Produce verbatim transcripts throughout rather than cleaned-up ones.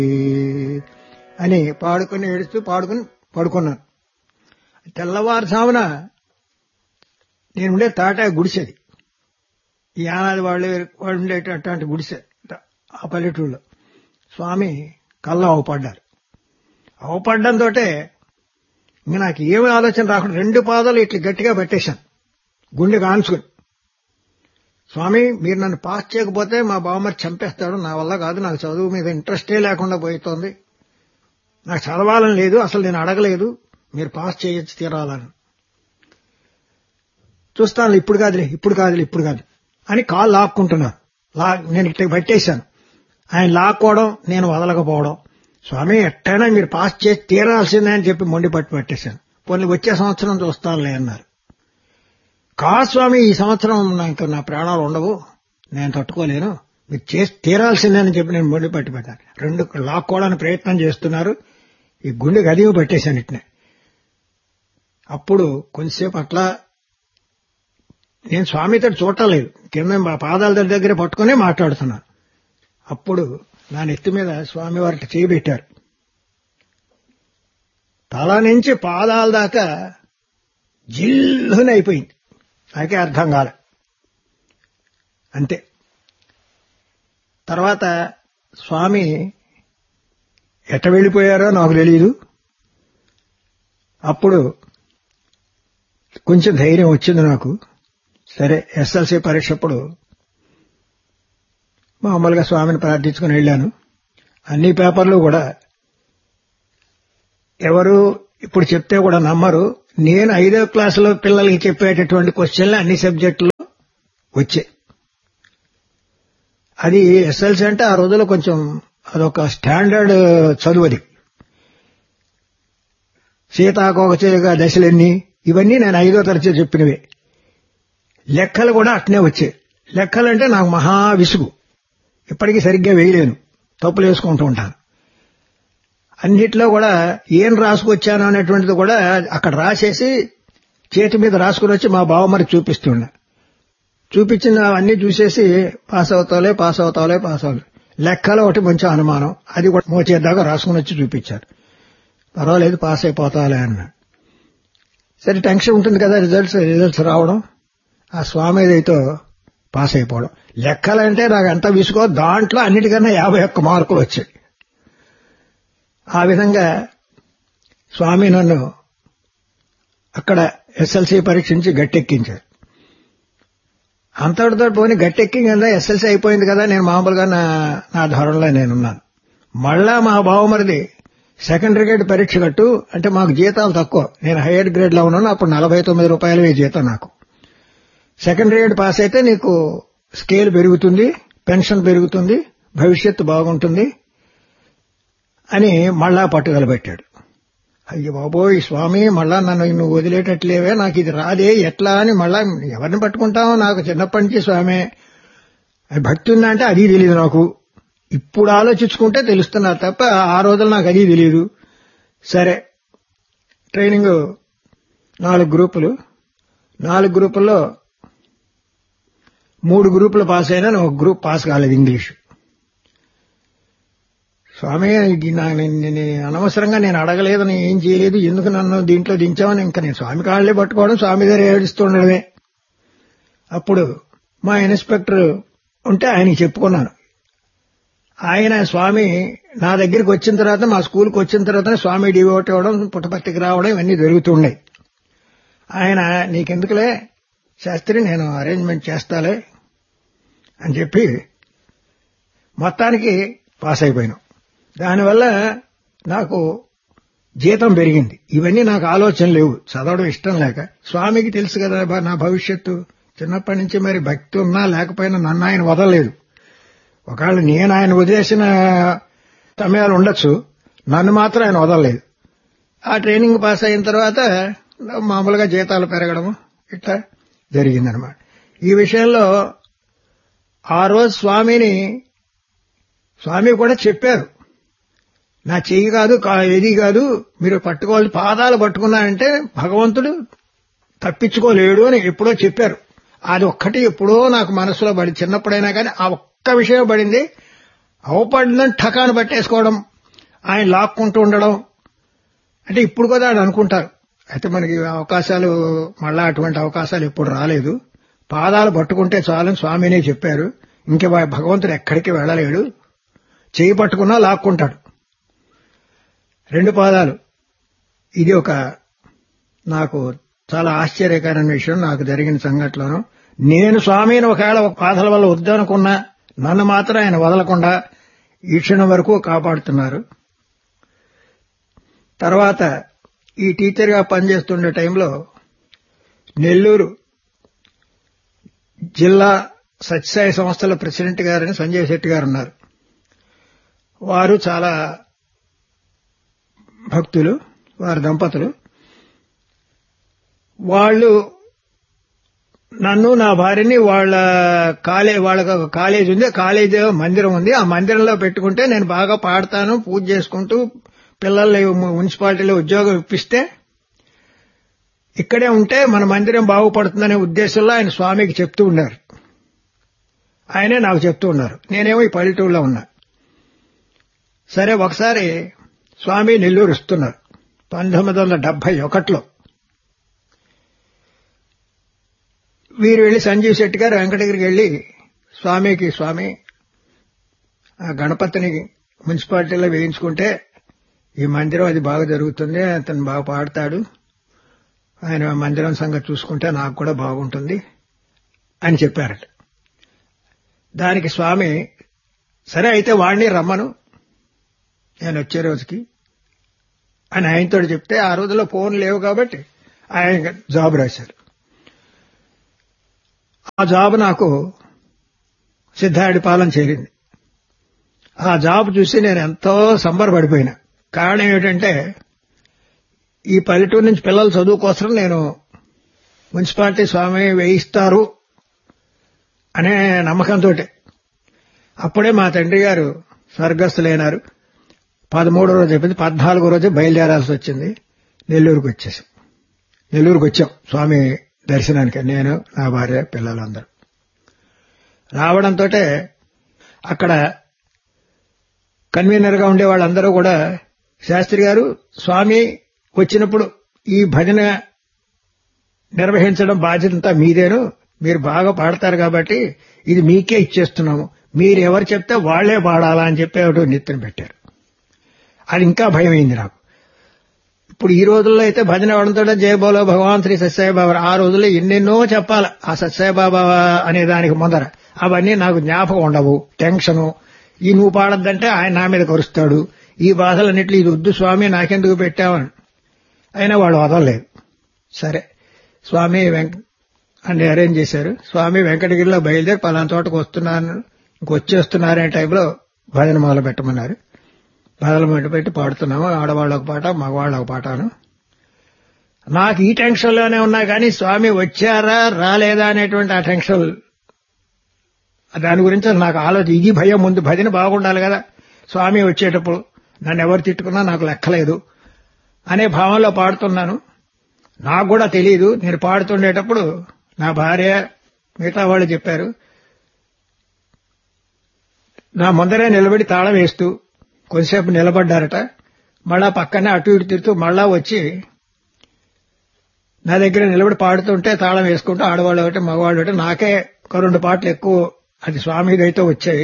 అని పాడుకుని ఏడుస్తూ పాడుకుని పడుకున్నాను. తెల్లవారుజామున నేనుండే తాటా గుడిసెది, ఈ యానాది వాళ్ళు వాళ్ళు ఉండేటటువంటి గుడిసె ఆ పల్లెటూళ్ళలో. స్వామి కళ్ళ అవపడ్డారు. అవపడ్డంతో ఇంక నాకు ఏమి ఆలోచన రాకుండా రెండు పాదాలు ఇట్లా గట్టిగా పెట్టేశాను, గుండె కాన్చుకుని. స్వామి, మీరు నన్ను పాస్ చేయకపోతే మా బావమరి చంపేస్తాడు, నా వల్ల కాదు, నాకు చదువు మీద ఇంట్రెస్టే లేకుండా పోతుంది, నాకు చదవాలని లేదు, అసలు నేను అడగలేదు, మీరు పాస్ చేయొచ్చు తీరాలని. చూస్తాను, ఇప్పుడు కాదులే ఇప్పుడు కాదులే ఇప్పుడు కాదు అని కాలు లాక్కుంటున్నారు. లా నేను ఇట్లా పెట్టేశాను. ఆయన లాక్కోవడం, నేను వదలకపోవడం. స్వామి ఎట్టైనా మీరు పాస్ చేసి తీరాల్సిందే అని చెప్పి మొండి పట్టు పెట్టేశాను. పోనీ వచ్చే సంవత్సరం చూస్తానులే అన్నారు. కా స్వామి, ఈ సంవత్సరం నాకు నా ప్రాణాలు ఉండవు, నేను తట్టుకోలేను, మీరు చేసి తీరాల్సిందే అని చెప్పి నేను మొండి పట్టు పెట్టాను. రెండు లాక్కోవడానికి ప్రయత్నం చేస్తున్నారు, ఈ గుండె గదివి పెట్టేశాను ఇట్నే. అప్పుడు కొంతసేపు అట్లా నేను స్వామితో చూడలేదు, కింద మా పాదాల దగ్గర పట్టుకునే మాట్లాడుతున్నాను. అప్పుడు నా నెత్తి మీద స్వామివారికి చేయబెట్టారు. తల నుంచి పాదాల దాకా జిల్లుని అయిపోయింది, నాకే అర్థం కాలే. అంతే. తర్వాత స్వామి ఎట్ట వెళ్ళిపోయారో నాకు తెలియదు. అప్పుడు కొంచెం ధైర్యం వచ్చింది నాకు. సరే, ఎస్ఎల్సీ పరీక్షప్పుడు మామూలుగా స్వామిని ప్రార్థించుకుని వెళ్ళాను. అన్ని పేపర్లు కూడా ఎవరు ఇప్పుడు చెప్తే కూడా నమ్మరు, నేను ఐదో క్లాసులో పిల్లలకి చెప్పేటటువంటి క్వశ్చన్లు అన్ని సబ్జెక్టులు వచ్చాయి. అది ఎస్ఎల్సీ అంటే ఆ రోజుల్లో కొంచెం అదొక స్టాండర్డ్ చదువు. అది సీతాకోకచిలుక దశలన్నీ, ఇవన్నీ నేను ఐదో తరగతి చెప్పినవే. లెక్కలు కూడా అట్నే వచ్చాయి. లెక్కలంటే నాకు మహా విసుగు, ఇప్పటికీ సరిగ్గా వేయలేను, తప్పులు వేసుకుంటూ ఉంటాను. అన్నిట్లో కూడా ఏం రాసుకొచ్చాను అనేటువంటిది కూడా అక్కడ రాసేసి చేతి మీద రాసుకుని వచ్చి మా బావమరికి చూపిస్తున్నా. చూపించిన అవన్నీ చూసేసి పాస్ అవుతావులే పాస్ అవుతావులే పాస్ అవుతావు. లెక్కలో ఒకటి మంచి అనుమానం, అది కూడా మోచేద్దాకా రాసుకుని వచ్చి చూపించారు. పర్వాలేదు పాస్ అయిపోతావులే అన్నాడు. సరే, టెన్షన్ ఉంటుంది కదా రిజల్ట్స్ రిజల్ట్స్ రావడం. ఆ స్వామి ఏదైతే పాస్ అయిపోవడం. లెక్కలంటే నాకు ఎంత విసుకో, దాంట్లో అన్నిటికన్నా యాభై ఒక్క మార్కులు వచ్చాయి. ఆ విధంగా స్వామి నన్ను అక్కడ ఎస్ఎల్సీ పరీక్షించి గట్టెక్కించారు. అంతటితో పోని గట్టెక్కి కదా ఎస్ఎల్సీ అయిపోయింది కదా, నేను మామూలుగా నా నా ధోరణిలో నేనున్నాను. మళ్ళా మా బావమరిది సెకండరీ గ్రేడ్ పరీక్ష కట్టు అంటే మాకు జీతాలు తక్కువ, నేను హైయర్ గ్రేడ్ లో ఉన్నాను. అప్పుడు నలభై తొమ్మిది రూపాయలు జీతం నాకు. సెకండరీ గ్రేడ్ పాస్ అయితే నీకు స్కేల్ పెరుగుతుంది, పెన్షన్ పెరుగుతుంది, భవిష్యత్తు బాగుంటుంది అని మళ్ళా పట్టుదల పెట్టాడు. అయ్యో బాబోయ్ స్వామి, మళ్ళా నన్ను నువ్వు వదిలేటట్లేవే, నాకు ఇది రాదే ఎట్లా అని మళ్ళా ఎవరిని పట్టుకుంటామో. నాకు చిన్నప్పటి నుంచి స్వామి భక్తి ఉందంటే అది తెలియదు నాకు. ఇప్పుడు ఆలోచించుకుంటే తెలుస్తున్నారు తప్ప ఆ రోజులు నాకు అది తెలియదు. సరే, ట్రైనింగ్ నాలుగు గ్రూపులు నాలుగు గ్రూపుల్లో మూడు గ్రూపులు పాస్ అయినా ఒక గ్రూప్ పాస్ కాలేదు, ఇంగ్లీష్. స్వామి, అనవసరంగా నేను అడగలేదని ఏం చేయలేదు, ఎందుకు నన్ను దీంట్లో దించామని ఇంకా నేను స్వామి కాళ్ళే పట్టుకోవడం, స్వామి గారు ఏడుస్తుండడమే. అప్పుడు మా ఇన్స్పెక్టర్ ఉంటే ఆయనకి చెప్పుకున్నాను. ఆయన స్వామి నా దగ్గరికి వచ్చిన తర్వాత, మా స్కూల్కి వచ్చిన తర్వాత స్వామి డివోట్ అవ్వడం, పుట్టపర్తికి రావడం ఇవన్నీ జరుగుతున్నాయి. ఆయన నీకెందుకులే శాస్త్రి, నేను అరేంజ్మెంట్ చేస్తాలే అని చెప్పి మొత్తానికి పాస్ అయిపోయాను. దానివల్ల నాకు జీతం పెరిగింది. ఇవన్నీ నాకు ఆలోచన లేవు, చదవడం ఇష్టం లేక. స్వామికి తెలుసు కదా నా భవిష్యత్తు. చిన్నప్పటి నుంచి మరి భక్తి ఉన్నా లేకపోయినా నన్ను ఆయన వదలలేదు. ఒకవేళ నేను ఆయన వదిలేసిన సమయాలు ఉండొచ్చు, నన్ను మాత్రం ఆయన వదలలేదు. ఆ ట్రైనింగ్ పాస్ అయిన తర్వాత మామూలుగా జీతాలు పెరగడము ఇట్లా జరిగిందనమాట. ఈ విషయంలో ఆ రోజు స్వామిని స్వామి కూడా చెప్పారు, నా చెయ్యి కాదు ఏది కాదు, మీరు పట్టుకోవాలి, పాదాలు పట్టుకున్నారంటే భగవంతుడు తప్పించుకోలేడు అని ఎప్పుడో చెప్పారు. అది ఒక్కటి ఎప్పుడో నాకు మనసులో పడి, చిన్నప్పుడైనా కానీ ఆ ఒక్క విషయం పడింది. అవపడిందని ఠకాను పట్టేసుకోవడం, ఆయన లాక్కుంటూ ఉండడం అంటే ఇప్పుడు కూడా ఆయన అనుకుంటారు. అయితే మనకి అవకాశాలు మళ్ళా అటువంటి అవకాశాలు ఎప్పుడు రాలేదు. పాదాలు పట్టుకుంటే చాలని స్వామినే చెప్పారు. ఇంక భగవంతుడు ఎక్కడికి వెళ్ళలేడు. చేయి పట్టుకున్నా లాక్కుంటాడు. రెండు పాదాలు. ఇది ఒక నాకు చాలా ఆశ్చర్యకరమైన విషయం నాకు జరిగిన సంఘటనలోను. నేను స్వామిని ఒకవేళ ఒక పాదాల వల్ల వద్దనుకున్నా నన్ను మాత్రం ఆయన వదలకుండా ఈ క్షణం వరకు కాపాడుతున్నారు. తర్వాత ఈ టీచర్గా పనిచేస్తుండే టైంలో నెల్లూరు జిల్లా సత్యసాయి సంస్థల ప్రెసిడెంట్ గారని సంజయ్ శెట్టి గారు ఉన్నారు. వారు చాలా భక్తులు, వారి దంపతులు. వాళ్ళు నన్ను నా భార్యని వాళ్ళ కాలే వాళ్ళకి ఒక కాలేజ్ ఉంది, ఆ కాలేజ్ మందిరం ఉంది, ఆ మందిరంలో పెట్టుకుంటే నేను బాగా పాడతాను, పూజ చేసుకుంటూ పిల్లల్ని మున్సిపాలిటీలో ఉద్యోగం ఇప్పిస్తే ఇక్కడే ఉంటే మన మందిరం బాగుపడుతుందనే ఉద్దేశంలో ఆయన స్వామికి చెప్తూ ఉన్నారు. ఆయనే నాకు చెప్తూ ఉన్నారు. నేనేమో ఈ పల్లెటూరులో ఉన్నా. సరే, ఒకసారి స్వామి నెల్లూరు వస్తున్నారు పంతొమ్మిది వందల డెబ్బై ఒకటిలో. వీరు వెళ్లి సంజీవ్ శెట్టి గారు వెంకటగిరికి వెళ్లి స్వామికి, స్వామి ఆ గణపతిని మున్సిపాలిటీలో వేయించుకుంటే ఈ మందిరం అది బాగా జరుగుతుంది, అతను బాగా పాడతాడు, ఆయన మందిరం సంగతి చూసుకుంటే నాకు కూడా బాగుంటుంది అని చెప్పారట. దానికి స్వామి సరే అయితే వాడిని రమ్మను నేను వచ్చే రోజుకి అని ఆయనతో చెప్తే, ఆ రోజుల్లో ఫోన్ లేవు కాబట్టి ఆయన జాబ్ రాశారు. ఆ జాబ్ నాకు సిద్ధాడిపాలెం చేరింది. ఆ జాబ్ చూసి నేను ఎంతో సంబరపడిపోయినా. కారణం ఏమిటంటే ఈ పల్లెటూరు నుంచి పిల్లల చదువు కోసం నేను మున్సిపాలిటీ స్వామి వేయిస్తారు అనే నమ్మకంతో అప్పుడే మా తండ్రి గారు స్వర్గస్థులైనారు. పదమూడో రోజు అయిపోయింది, పద్నాలుగో రోజు బయలుదేరాల్సి వచ్చింది. నెల్లూరుకు వచ్చేసాం. నెల్లూరుకు వచ్చాం స్వామి దర్శనానికి, నేను నా భార్య పిల్లలందరూ. రావడంతో అక్కడ కన్వీనర్ గా ఉండే వాళ్ళందరూ కూడా, శాస్త్రి గారు స్వామి వచ్చినప్పుడు ఈ భజన నిర్వహించడం బాధ్యతంతా మీదేను, మీరు బాగా పాడతారు కాబట్టి ఇది మీకే ఇచ్చేస్తున్నాము, మీరు ఎవరు చెప్తే వాళ్లే పాడాలా అని చెప్పి ఒకటి నిత్యం పెట్టారు. అది ఇంకా భయం అయింది నాకు. ఇప్పుడు ఈ రోజుల్లో అయితే భజన అవడంతో జయ బోలో భగవాన్ శ్రీ సత్యసాయి బాబా, ఆ రోజుల్లో ఎన్నెన్నో చెప్పాలి ఆ సత్యసాయి బాబా అనే దానికి ముందర. అవన్నీ నాకు జ్ఞాపకం ఉండవు. టెన్షను, ఈ నువ్వు పాడద్దంటే ఆయన నా మీద కరుస్తాడు, ఈ బాధలన్నిట్లు ఇది వద్దు స్వామి నాకెందుకు పెట్టావని. అయినా వాళ్ళు వదలలేదు. సరే, స్వామి వెంక అని అరేంజ్ చేశారు. స్వామి వెంకటగిరిలో బయలుదేరి పలానా తోటకు వస్తున్నాను, ఇంకొచ్చేస్తున్నారనే టైంలో భజన మొదలు పెట్టమన్నారు. భజన మొదలు పెట్టి పాడుతున్నాము. ఆడవాళ్ళ ఒక పాట, మగవాళ్ళ ఒక పాటను. నాకు ఈ టెన్షన్లోనే ఉన్నా కానీ స్వామి వచ్చారా రాలేదా అనేటువంటి ఆ టెన్షన్, దాని గురించి నాకు ఆలోచన, ఇది భయం. ముందు భజన బాగుండాలి కదా, స్వామి వచ్చేటప్పుడు నన్ను ఎవరు తిట్టుకున్నా నాకు లెక్కలేదు అనే భావంలో పాడుతున్నాను. నాకు కూడా తెలియదు. నేను పాడుతుండేటప్పుడు నా భార్య మిగతా వాళ్ళు చెప్పారు, నా ముందరే నిలబడి తాళం వేస్తూ కొంతసేపు నిలబడ్డారట. మళ్ళా పక్కనే అటు ఇటు తిరుగుతూ మళ్ళా వచ్చి నా దగ్గర నిలబడి పాడుతుంటే తాళం వేసుకుంటూ ఆడవాళ్ళు ఒకటి మగవాళ్ళు ఒకటి, నాకే ఒక రెండు పాటలు ఎక్కువ అది స్వామిదైతే వచ్చాయి.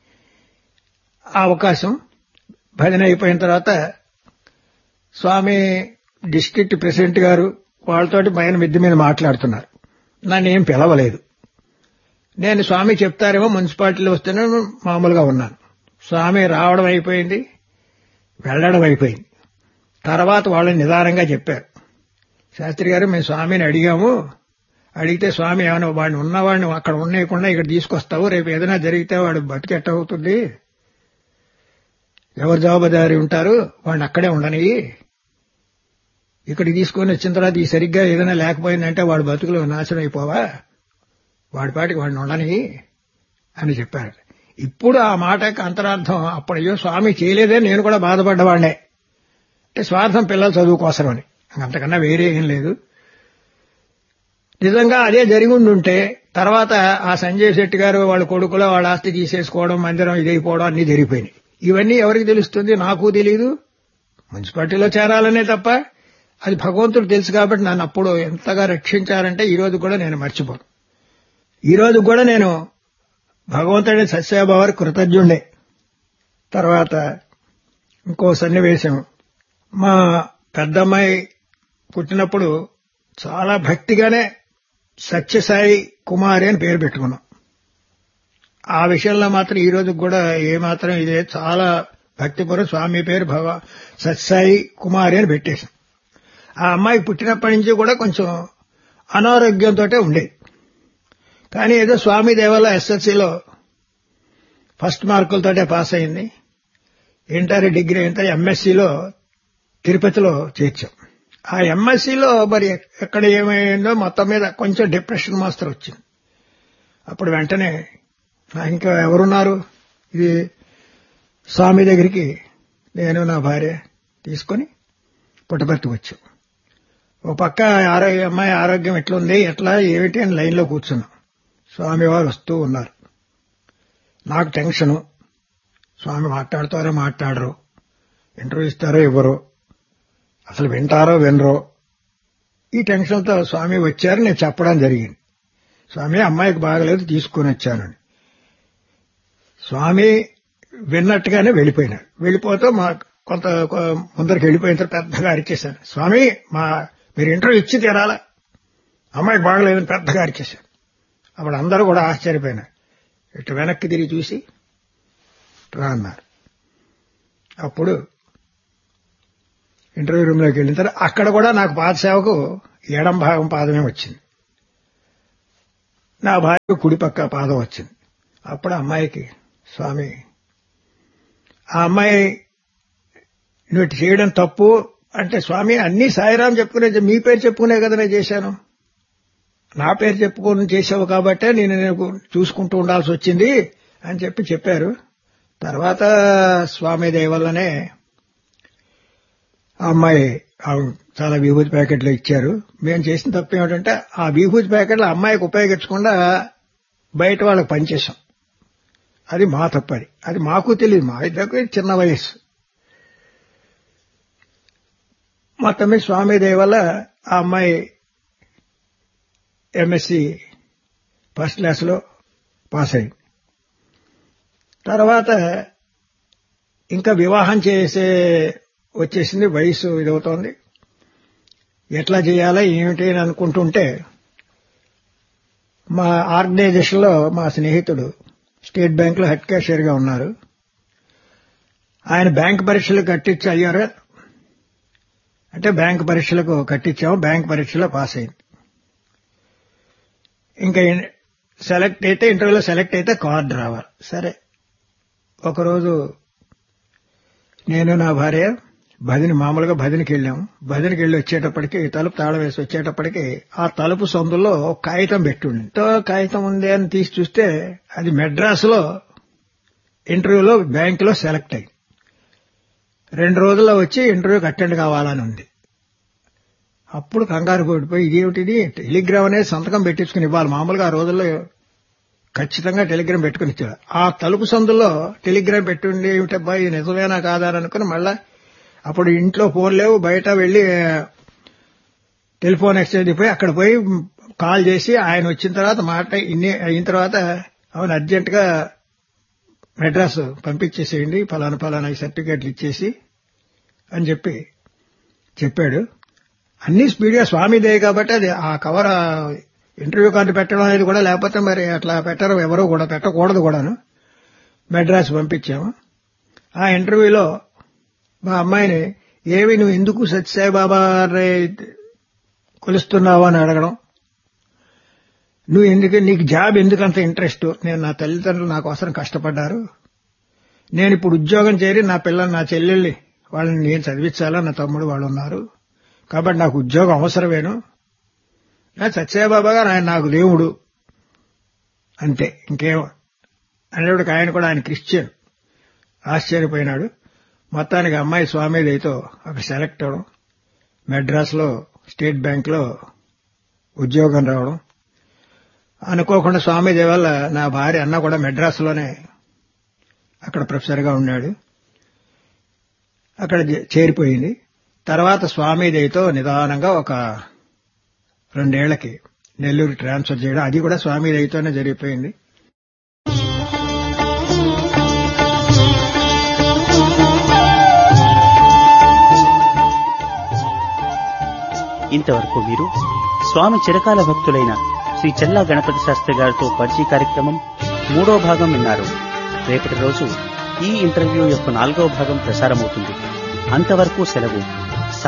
ఆ అవకాశం భజన అయిపోయిన తర్వాత స్వామి డిస్ట్రిక్ట్ ప్రెసిడెంట్ గారు వాళ్ళతోటి పైన మిద్దె మీద మాట్లాడుతున్నారు. నన్ను ఏం పిలవలేదు. నేను స్వామి చెప్తారేమో మున్సిపాలిటీలో వస్తేనే మామూలుగా ఉన్నాను. స్వామి రావడం అయిపోయింది, వెళ్లడం అయిపోయింది. తర్వాత వాళ్ళు నిదానంగా చెప్పారు, శాస్త్రి గారు మేము స్వామిని అడిగాము, అడిగితే స్వామి ఏమైనా వాడిని ఉన్నవాడిని అక్కడ ఉండేయకుండా ఇక్కడ తీసుకొస్తావు, రేపు ఏదైనా జరిగితే వాడు బతికెట్ట అవుతుంది, ఎవరు జవాబుదారి ఉంటారు, వాడిని అక్కడే ఉండని, ఇక్కడికి తీసుకొని వచ్చిన తర్వాత ఈ సరిగ్గా ఏదైనా లేకపోయిందంటే వాడు బతుకులు నాశనం అయిపోవా, వాడి పాటికి వాడిని ఉండని అని చెప్పారు. ఇప్పుడు ఆ మాటకి అంతరార్థం, అప్పుడయ్యో స్వామి చేయలేదే నేను కూడా బాధపడ్డవాడినే, అంటే స్వార్థం పిల్లల చదువు కోసమని, అంతకన్నా వేరే ఏం లేదు. నిజంగా అదే జరిగి ఉండుంటే తర్వాత ఆ సంజయ్ శెట్టి గారు వాళ్ళ కొడుకులో వాళ్ళ ఆస్తి తీసేసుకోవడం, మందిరం ఇదైపోవడం అన్ని జరిగిపోయినాయి. ఇవన్నీ ఎవరికి తెలుస్తుంది? నాకు తెలియదు. మున్సిపాలిటీలో చేరాలనే తప్ప అది భగవంతుడు తెలుసు కాబట్టి నన్ను అప్పుడు ఎంతగా రక్షించారంటే ఈ రోజు కూడా నేను మర్చిపోను. ఈ రోజు కూడా నేను భగవంతుడి సత్యభావానికి కృతజ్ఞుండే. తర్వాత ఇంకో సన్నివేశం, మా పెద్దమ్మాయి పుట్టినప్పుడు చాలా భక్తిగానే సత్యసాయి కుమారి అని పేరు పెట్టుకున్నాం. ఆ విషయంలో మాత్రం ఈ రోజు కూడా ఏమాత్రం ఇదే చాలా భక్తిపూర్వ స్వామి పేరు భగ సత్యసాయి కుమారి అని పెట్టేశాం. ఆ అమ్మాయి పుట్టినప్పటి నుంచి కూడా కొంచెం అనారోగ్యంతో ఉండేది. కానీ ఏదో స్వామి దేవల్ల ఎస్ఎస్సీలో ఫస్ట్ మార్కులతోటే పాస్ అయింది. ఇంటర్ డిగ్రీ అయిన ఎంఎస్సీలో తిరుపతిలో చేర్చాం. ఆ ఎంఎస్సీలో మరి ఎక్కడ ఏమైందో మొత్తం మీద కొంచెం డిప్రెషన్ మాస్టర్ వచ్చింది. అప్పుడు వెంటనే ఇంకా ఎవరున్నారు, ఇది స్వామి దగ్గరికి నేను నా భార్య తీసుకుని పుట్టపర్తి వచ్చాం. ఓ పక్క ఆరోగ్య అమ్మాయి ఆరోగ్యం ఎట్లుంది ఎట్లా ఏమిటి అని లైన్లో కూర్చున్నాం. స్వామివారు వస్తూ ఉన్నారు. నాకు టెన్షను, స్వామి మాట్లాడతారో మాట్లాడరు, ఇంటర్వ్యూ ఇస్తారో ఇవ్వరు, అసలు వింటారో వినరో, ఈ టెన్షన్తో స్వామి వచ్చారు. నేను చెప్పడం జరిగింది, స్వామి అమ్మాయికి బాగలేదు తీసుకుని వచ్చానని. స్వామి విన్నట్టుగానే వెళ్ళిపోయినాడు. వెళ్ళిపోతూ మా కొంత ముందరికి వెళ్ళిపోయిన తర్వాత పెద్దగా అరిచేశాను, స్వామి మా మీరు ఇంటర్వ్యూ ఇచ్చి తీరాలా, అమ్మాయికి బాగలేదని పెద్దగా అరిచేశాను. అప్పుడు అందరూ కూడా ఆశ్చర్యపోయినారు. ఇటు వెనక్కి తిరిగి చూసి రా అన్నారు. అప్పుడు ఇంటర్వ్యూ రూమ్లోకి వెళ్ళిన తర్వాత అక్కడ కూడా నాకు పాదసేవకు ఎడం భాగం పాదమే వచ్చింది, నా భార్య కుడి పక్క పాదం వచ్చింది. అప్పుడు అమ్మాయికి స్వామి, ఆ అమ్మాయి నువ్వు చేయడం తప్పు అంటే, స్వామి అన్ని సాయిరాం చెప్పుకునే మీ పేరు చెప్పుకునే కదా నేను చేశాను, నా పేరు చెప్పుకొని చేసావు కాబట్టే నేను నేను చూసుకుంటూ ఉండాల్సి వచ్చింది అని చెప్పి చెప్పారు. తర్వాత స్వామి దయ వల్లనే ఆ అమ్మాయి చాలా విభూతి ప్యాకెట్లు ఇచ్చారు. మేము చేసిన తప్పు ఏమిటంటే ఆ విభూతి ప్యాకెట్లు అమ్మాయికి ఉపయోగించకుండా బయట వాళ్ళకి పనిచేసాం. అది మా తప్పది, అది మాకు తెలియదు, మా ఇద్దరికి చిన్న వయస్సు. మొత్తం మీద స్వామి దయ వల్ల ఆ అమ్మాయి ఎంఎస్సి ఫస్ట్ క్లాస్లో పాస్ అయింది. తర్వాత ఇంకా వివాహం చేసే వచ్చేసింది, వయసు ఇదవుతోంది. ఎట్లా చేయాలా ఏమిటి అని అనుకుంటుంటే మా ఆర్గనైజేషన్లో మా స్నేహితుడు స్టేట్ బ్యాంకులో హెడ్ క్యాషియర్గా ఉన్నారు. ఆయన బ్యాంక్ పరీక్షలు కట్టించి అయ్యారు అంటే బ్యాంక్ పరీక్షలకు కట్టించాము. బ్యాంక్ పరీక్షలో పాస్ అయింది. ఇంకా సెలెక్ట్ అయితే ఇంటర్వ్యూలో సెలెక్ట్ అయితే కార్డు రావాలి. సరే, ఒకరోజు నేను నా భార్య భజని మామూలుగా భజనకి వెళ్ళాము. భజనకి వెళ్ళి వచ్చేటప్పటికి తలుపు తాళం వేసి వచ్చేటప్పటికి ఆ తలుపు సందులో కాగితం పెట్టుండి, ఎంతో కాగితం ఉంది అని తీసి చూస్తే అది మెడ్రాస్లో ఇంటర్వ్యూలో బ్యాంకులో సెలెక్ట్ అయింది. రెండు రోజుల్లో వచ్చి ఇంటర్వ్యూకి అటెండ్ కావాలని ఉంది. అప్పుడు కంగారు పడిపోయి ఇదేమిటిది, టెలిగ్రామ్ అనేది సంతకం పెట్టించుకుని ఇవ్వాలి. మామూలుగా ఆ రోజుల్లో ఖచ్చితంగా టెలిగ్రామ్ పెట్టుకుని ఇచ్చారు. ఆ తలుపు సందులో టెలిగ్రామ్ పెట్టుండి ఏమిటబ్బా ఇది నిజమేనా కాదా అని అనుకుని మళ్ళా అప్పుడు ఇంట్లో ఫోన్ లేవు, బయట వెళ్లి టెలిఫోన్ ఎక్స్చేంజ్ పోయి అక్కడ పోయి కాల్ చేసి ఆయన వచ్చిన తర్వాత మాట ఇన్ని అయిన తర్వాత అవును అర్జెంట్ గా మెడ్రాస్ పంపించేసేయండి, ఫలానా ఫలానా సర్టిఫికేట్లు ఇచ్చేసి అని చెప్పి చెప్పాడు. అన్ని స్పీడ్గా స్వామి దయ కాబట్టి అది ఆ కవర్ ఇంటర్వ్యూ కార్డు పెట్టడం అనేది కూడా, లేకపోతే మరి అట్లా పెట్టరు, ఎవరో కూడా పెట్టకూడదు కూడాను. మెడ్రాస్ పంపించాము. ఆ ఇంటర్వ్యూలో మా అమ్మాయిని ఏవి నువ్వు ఎందుకు సత్యసాయి బాబా కొలుస్తున్నావు అని అడగడం, నువ్వు ఎందుకు నీకు జాబ్ ఎందుకంత ఇంట్రెస్ట్, నేను నా తల్లిదండ్రులు నా కోసం కష్టపడ్డారు, నేను ఇప్పుడు ఉద్యోగం చేరి నా పిల్లలు నా చెల్లెళ్ళి వాళ్ళని నేను చదివించాలా, నా తమ్ముడు వాళ్ళు ఉన్నారు కాబట్టి నాకు ఉద్యోగం అవసరమేను, నా సత్యసాయిబాబా గారు ఆయన నాకు దేవుడు అంతే ఇంకేం అనేవాడికి. ఆయన కూడా ఆయన క్రిస్టియన్. ఆశ్చర్యపోయినాడు. మొత్తానికి అమ్మాయి స్వామి దయతో అక్కడ సెలెక్ట్ అవడం, మెడ్రాస్లో స్టేట్ బ్యాంక్లో ఉద్యోగం రావడం. అనుకోకుండా స్వామి దయ వల్ల నా భార్య అన్న కూడా మెడ్రాస్లోనే అక్కడ ప్రొఫెసర్గా ఉన్నాడు. అక్కడ చేరిపోయింది. తర్వాత స్వామి దయతో నిదానంగా ఒక రెండేళ్లకి నెల్లూరు ట్రాన్స్ఫర్ చేయడం, అది కూడా స్వామి దయతోనే జరిగిపోయింది. ఇంతవరకు మీరు స్వామి చిరకాల భక్తులైన శ్రీ చెల్లా గణపతి శాస్త్రి గారితో పరిచయ కార్యక్రమం మూడో భాగం విన్నారు. రేపటి రోజు ఈ ఇంటర్వ్యూ యొక్క నాలుగవ భాగం ప్రసారమవుతుంది. అంతవరకు సెలవు.